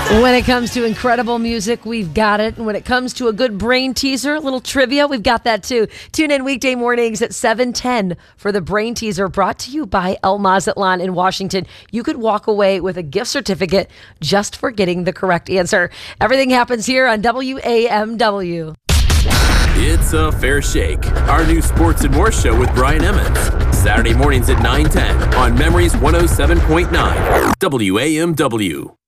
When it comes to incredible music, we've got it. And when it comes to a good brain teaser, a little trivia, we've got that too. Tune in weekday mornings at 7:10 for the brain teaser, brought to you by El Mazatlan in Washington. You could walk away with a gift certificate just for getting the correct answer. Everything happens here on WAMW. It's a Fair Shake, our new sports and more show with Brian Emmons. Saturday mornings at 9:10 on Memories 107.9 WAMW.